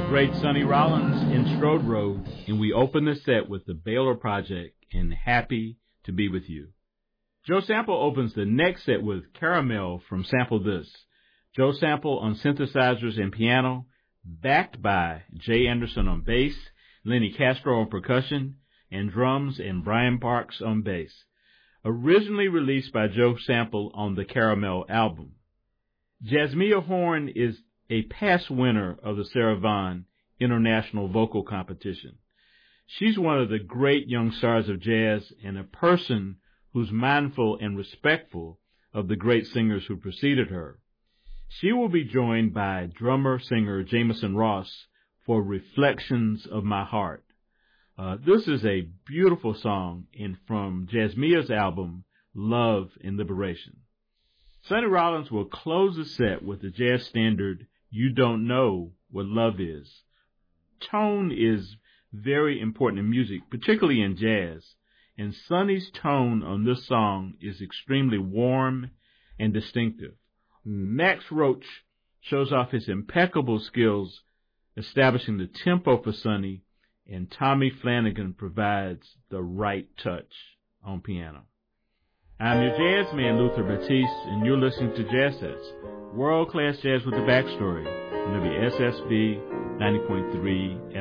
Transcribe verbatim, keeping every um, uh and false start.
great Sonny Rollins in Strode Road, and we open the set with the Baylor Project and Happy to Be With You. Joe Sample opens the next set with Caramel from Sample This. Joe Sample on synthesizers and piano, backed by Jay Anderson on bass, Lenny Castro on percussion, and drums, and Brian Parks on bass. Originally released by Joe Sample on the Caramel album. Jasmia Horn is a past winner of the Sarah Vaughan International Vocal Competition. She's one of the great young stars of jazz and a person who's mindful and respectful of the great singers who preceded her. She will be joined by drummer-singer Jameson Ross for Reflections of My Heart. Uh, this is a beautiful song and from Jasmia's album, Love and Liberation. Sonny Rollins will close the set with the jazz standard, You Don't Know What Love Is. Tone is very important in music, particularly in jazz, and Sonny's tone on this song is extremely warm and distinctive. Max Roach shows off his impeccable skills establishing the tempo for Sonny, and Tommy Flanagan provides the right touch on piano. I'm your jazz man, Luther Batiste, and you're listening to Jazz Sets, world-class jazz with the backstory on W S S B ninety point three